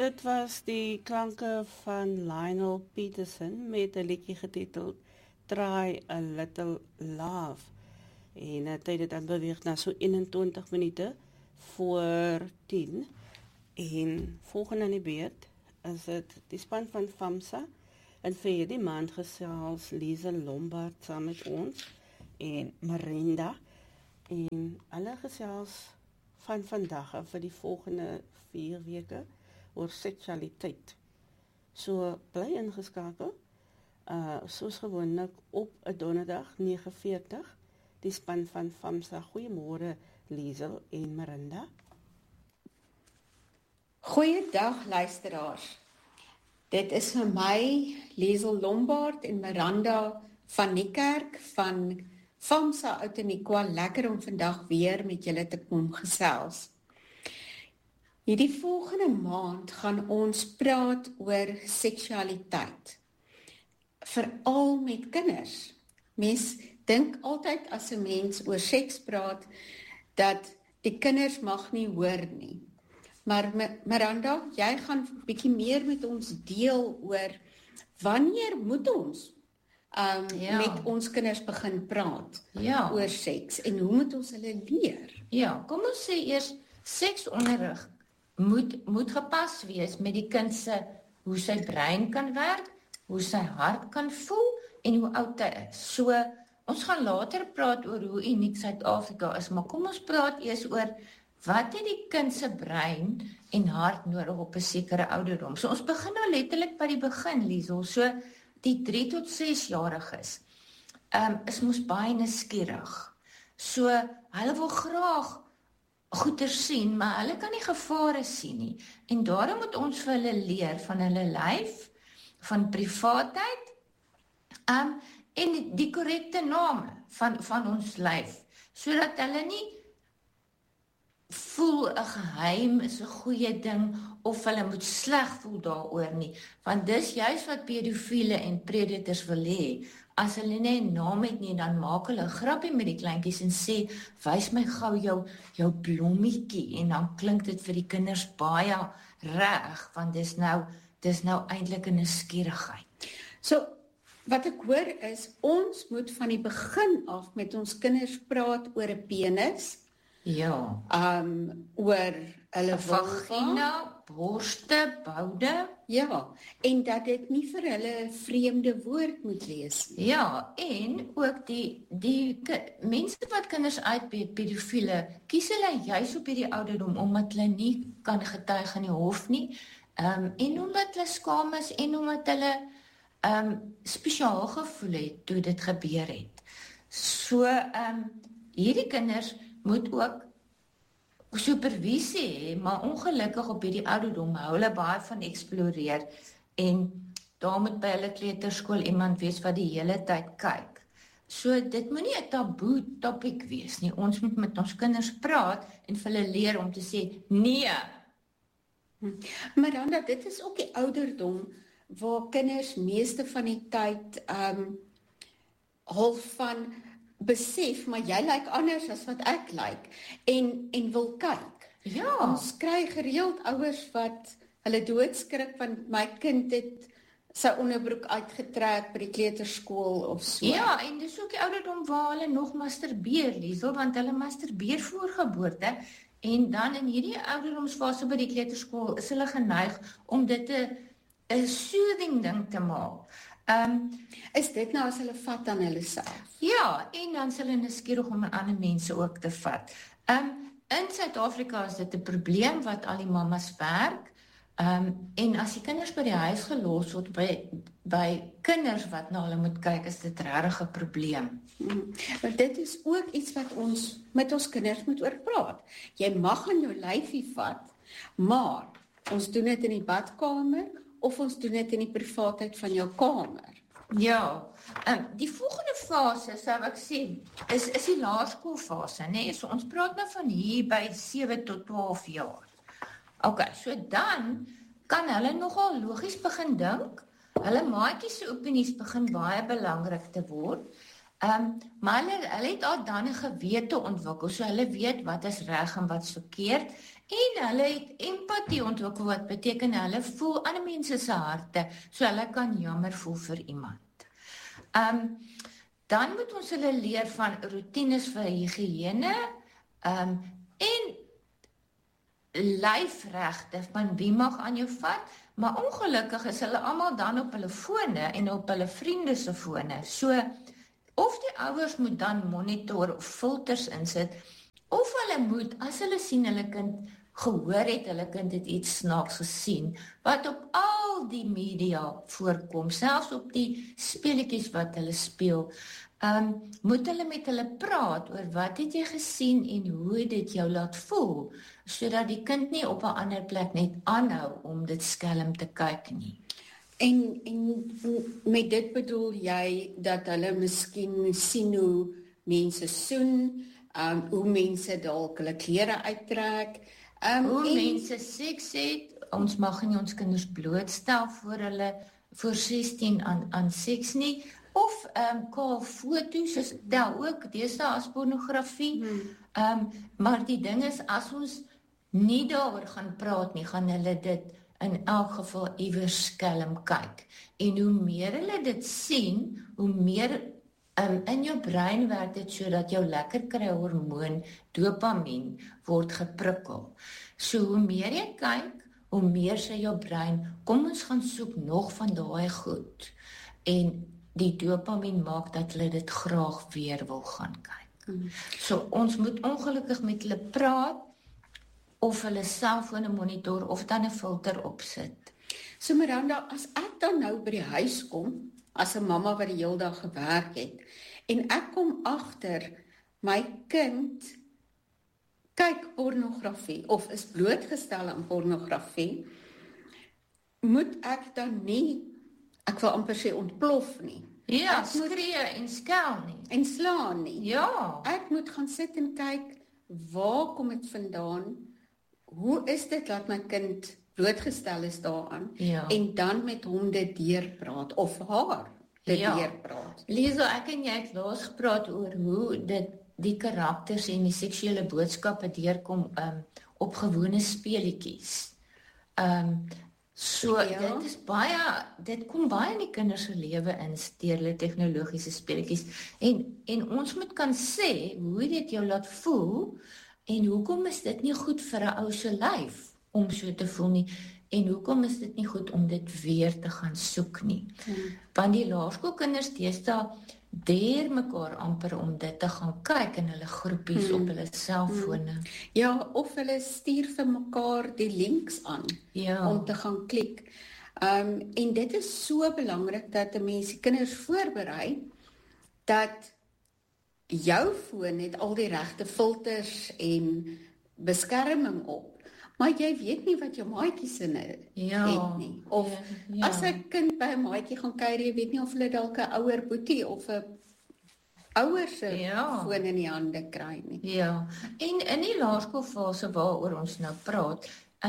Dit was die klanke van Lionel Peterson met 'n liedjie getiteld Try a Little Love. En het het dan beweeg na so 21 minute voor 10. En volgende aan die beurt is dit die span van FAMSA. En vir hierdie maand gesels Lise Lombard saam met ons en Marinda. En hulle gesels van vandag af vir die volgende 4 weke oor seksualiteit. So bly ingeskakel. Soos gewoonlik op 'n donderdag 9:40. Die span van FAMSA. Goeiemôre Liesel en Marinda. Goeiedag luisteraars. Dit is vir my Liesel Lombard en Miranda van Niekerk van FAMSA Outeniqua. Lekker om vandag weer met julle te kom gesels. Hierdie volgende maand gaan ons praat oor seksualiteit. Veral met kinders. Mens dink altyd as 'n mens oor seks praat, dat die kinders mag nie hoor nie. Maar Miranda, jy gaan 'n bietjie meer met ons deel oor wanneer moet ons met ons kinders begin praat oor seks en hoe moet ons hulle leer? Ja, kom ons sê eers seksonderrig moet gepas wees met die kind se hoe sy brein kan werk, hoe sy hart kan voel en hoe oud hy is. So ons gaan later praat oor hoe uniek Suid-Afrika is, maar kom ons praat eers oor wat het die kind se brein en hart nodig op 'n sekere ouderdom. So ons begin nou letterlik by die begin, Liesel. So die 3 tot 6 jariges is mos baie nuuskierig. So hulle wil graag goeie sien, maar hulle kan nie gevare sien nie. En daarom moet ons vir hulle leer van hulle lyf, van privaatheid, en die korrekte name van ons lyf, sodat hulle nie voel 'n geheim is 'n goeie ding of hulle moet sleg voel daaroor nie, want dis juist wat pedofiele en predators wil hê. As hulle nie 'n naam het nie, dan maak hulle 'n grappie met die kleintjies en sê, "Wys my gou jou blommetjie," en dan klink dit vir die kinders baie reg, want dis nou eintlik 'n nuuskierigheid. So wat ek hoor is, ons moet van die begin af met ons kinders praat oor 'n penis. Ja. Oor hulle vagina, borste, boude. Ja, en dat dit nie vir hulle 'n vreemde woord moet wees nie. Ja, en ook die mense wat kinders uitbeet, pedofiele, kies hulle juis op hierdie ouderdom omdat hulle nie kan getuig in die hof nie, en omdat hulle skaam is en omdat hulle spesiaal gevoel het toe dit gebeur het. So hierdie kinders moet ook supervisie hê, maar ongelukkig op hierdie ouderdom hou hulle baie van eksploreer en daar moet by hulle kleuterskool iemand wees wat die hele tyd kyk. So dit moenie 'n taboe topik wees nie. Ons moet met ons kinders praat en vir hulle leer om te sê nee. Miranda, dit is ook die ouderdom waar kinders meeste van die tyd half van besef, maar jy lyk anders as wat ek lyk, en wil kyk. Ja. Ons kry gereeld ouers wat hulle doodskrik want my kind het sy onderbroek uitgetrek by die kleuterskool of so. Ja, en dis ook die ouderdom waar hulle nog masturbeer, Liesel, want hulle masturbeer voor geboorte, en dan in hierdie ouderdomsfase by die kleuterskool is hulle geneig om dit 'n soothing ding te maak. Is dit nou as hulle vat aan hulle self? Ja, en dan is hulle nuuskierig om aan ander mense ook te vat. In Suid-Afrika is dit 'n probleem wat al die mammas werk, en as die kinders by die huis gelos word by kinders wat na hulle moet kyk, is dit regtig 'n probleem. Maar dit is ook iets wat ons met ons kinders moet oor praat. Jy mag aan jou lyfie vat, maar ons doen dit in die badkamer of ons doen dit in die privaatheid van jou kamer. Ja, die volgende fase sou ek sê is die laerskoolfase, né? So ons praat nou van hier by 7 tot 12 jaar. Okay, so dan kan hulle nogal logies begin dink. Hulle maatjies se opinies begin baie belangrik te word. Maar hulle het al dan 'n gewete ontwikkel, so hulle weet wat is reg en wat is verkeerd. En hulle het empatie ontwikkel, wat beteken hulle voel ander mense se harte, so hulle kan jammer voel vir iemand. Dan moet ons hulle leer van roetines vir higiëne, en lyfregte van wie mag aan jou vat, maar ongelukkig is hulle almal dan op hulle fone en op hulle vriende se fone. So of die ouers moet dan monitor of filters insit, of hulle moet, as hulle sien hulle kind gehoor het, hulle kind het iets snaaks gesien, wat op al die media voorkom, selfs op die speletjies wat hulle speel, moet hulle met hulle praat oor wat het jy gesien en hoe het dit jou laat voel, sodat die kind nie op 'n ander plek net aanhou om dit skelm te kyk nie. En met dit bedoel jy dat hulle miskien sien hoe mense soen, hoe mense dalk hulle klere uittrek, hoe mense seks het, ons mag nie ons kinders blootstel voor 16 aan seks nie, of kaal foto's is tel ook deesdae as pornografie. Maar die ding is, as ons nie daaroor gaan praat nie, gaan hulle dit in elk geval iewers skelm kyk. En hoe meer hulle dit sien, hoe meer in jou brein werk dit sodat jou lekker kry hormoon dopamien word geprikkel. So hoe meer jy kyk, hoe meer sê jou brein, kom ons gaan soek nog van daai goed. En die dopamien maak dat hulle dit graag weer wil gaan kyk. So ons moet ongelukkig met hulle praat, of hulle selfone monitor, of dan 'n filter opsit. So Miranda, as ek dan nou by die huis kom, as 'n mamma wat die hele dag gewerk het, en ek kom agter, my kind kyk pornografie, of is blootgestel aan pornografie, moet ek dan nie, ek wil amper sê ontplof nie. Ja, skree en skel nie. En slaan nie. Ja. Ek moet gaan sit en kyk, waar kom dit vandaan? Hoe is dit dat my kind blootgestel is daaraan? Ja. En dan met hom dit deurpraat, of haar dit deurpraat. Liesel, ek en jy het laas gepraat oor hoe die karakters en die seksuele boodskappe deurkom op gewone speletjies. So dit is dit kom baie in die kinders se lewe in deur hulle tegnologiese speletjies. En ons moet kan sê hoe dit jou laat voel en hoekom is dit nie goed vir 'n ou se lyf om so te voel nie. En hoekom is dit nie goed om dit weer te gaan soek nie? Want die laerskoolkinders deesdae deur mekaar amper om dit te gaan kyk in hulle groepies op hulle selfone. Ja, of hulle stuur vir mekaar die links aan om te gaan klik. En dit is so belangrik dat 'n mens die kinders voorberei dat jou foon het al die regte filters en beskerming op. Maar jy weet nie wat jou maatjies in het nie. Of as 'n kind by 'n maatjie gaan kuier, jy weet nie of hulle dalk 'n ouer boetie of 'n ouer se foon in die hande kry nie. Ja, en in die laerskoolfase waaroor ons nou praat,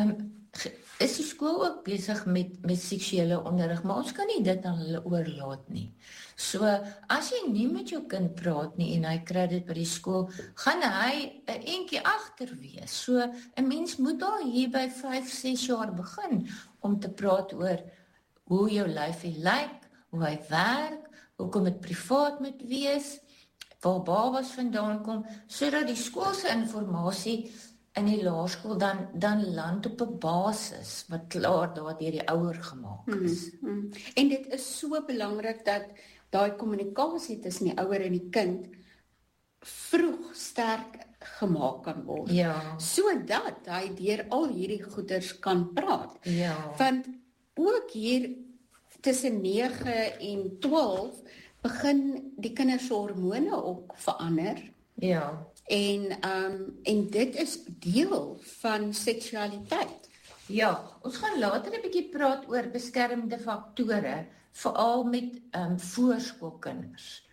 is die skool ook besig met seksuele onderrig, maar ons kan nie dit aan hulle oorlaat nie. So, as jy nie met jou kind praat nie en hy kry dit by die skool, gaan hy 'n entjie agter wees. So, 'n mens moet al hier by 5-6 jaar begin om te praat oor hoe jou lyfie lyk, hoe hy werk, hoekom dit privaat moet wees, waar babas vandaan kom, sodat die skool se inligting in die laerskool dan land op 'n basis wat klaar daar deur die ouer gemaak is. En dit is so belangrik dat daai kommunikasie tussen die ouer en die kind vroeg sterk gemaak kan word. Ja. Sodat hy deur al hierdie goeders kan praat. Ja. Want ook hier tussen 9 en 12 begin die kinders se hormone ook verander. Ja. En dit is deel van seksualiteit. Ja, ons gaan later 'n bietjie praat oor beskermende faktore, veral met voorskoolkinders.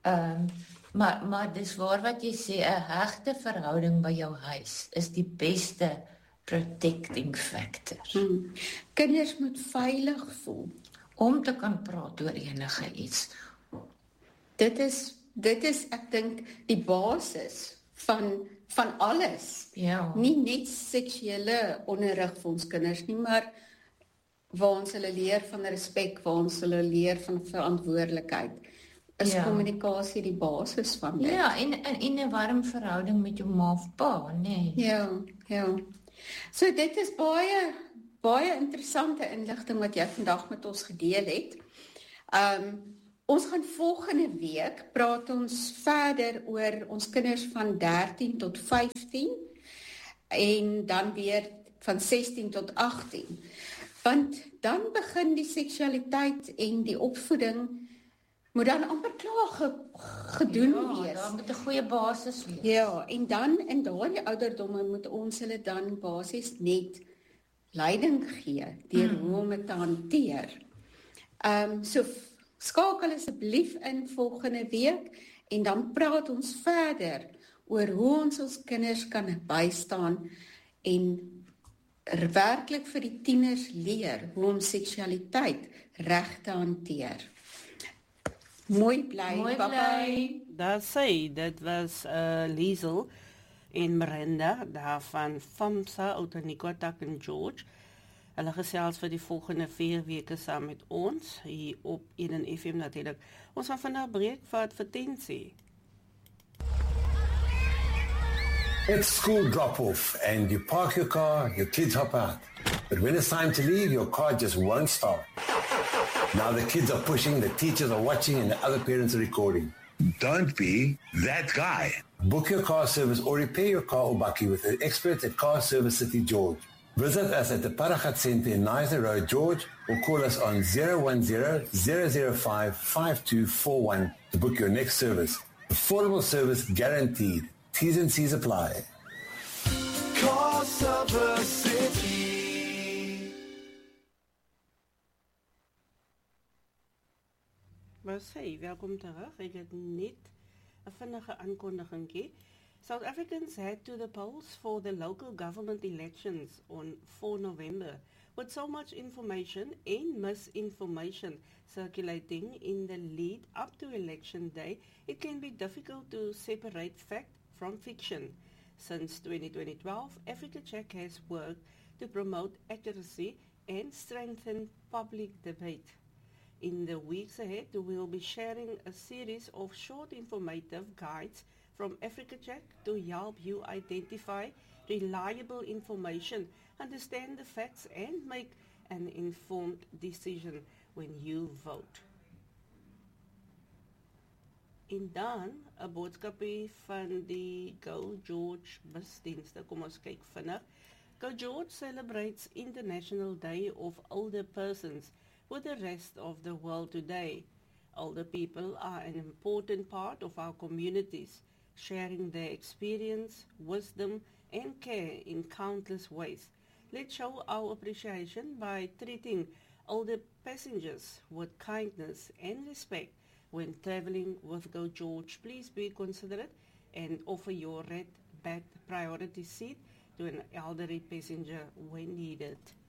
Maar dis waar wat jy sê, 'n hegte verhouding by jou huis is die beste protecting factor. Kinders moet veilig voel om te kan praat oor enige iets. Dit is dit is ek dink die basis van alles. Ja. Nie net seksuele onderrig vir ons kinders nie, maar waar ons hulle leer van respek, waar ons hulle leer van verantwoordelikheid. Is kommunikasie die basis van dit? Ja, en 'n warm verhouding met jou ma of pa, nee. Ja. So dit is baie interessante inligting wat jy vandag met ons gedeel het. Ons gaan volgende week praat ons verder oor ons kinders van 13 tot 15 en dan weer van 16 tot 18. Want dan begin die seksualiteit en die opvoeding moet dan amper klaar gedoen wees. Ja, met 'n goeie basis wees. Ja, en dan in daardie ouderdomme moet ons hulle dan basies net leiding gee deur hoe om dit te hanteer. So skakel asseblief in volgende week en dan praat ons verder oor hoe ons kinders kan bystaan en werklik vir die tieners leer hoe om seksualiteit reg te hanteer. Mooi bly, bye. Daar sê, dit was Liesel en Miranda daar van FAMSA, Outeniquotak en George. Hulle gesels vir die volgende 4 weke saam met ons hier op 1 FM natuurlik. Ons gaan vandag breek vir advertensie. It's school drop-off and you park your car, your kids hop out. But when it's time to leave, your car just won't start. Now the kids are pushing, the teachers are watching, and the other parents are recording. Don't be that guy. Book your car service or repair your car or bakkie with the experts at Car Service City George. Visit us at the Paragat Centre in Nizer Road, George, or call us on 010-005-5241 to book your next service. Affordable service guaranteed. T's and C's apply. Car Service City. Maar sê, welkom terug. Ek het net 'n vinnige aankondigingkie. South Africans head to the polls for the local government elections on 4 November. With so much information and misinformation circulating in the lead up to election day, it can be difficult to separate fact from fiction. Since 2012, Africa Check has worked to promote accuracy and strengthen public debate. In the weeks ahead, we will be sharing a series of short informative guides from Africa Check to help you identify reliable information, understand the facts, and make an informed decision when you vote. En dan 'n boodskapie van die Go George busdienste. Kom ons kyk vinnig. Go George celebrates International Day of Older Persons with the rest of the world today. Older people are an important part of our communities, sharing their experience, wisdom, and care in countless ways. Let's show our appreciation by treating older passengers with kindness and respect. When traveling with Go George, please be considerate and offer your red-backed priority seat to an elderly passenger when needed.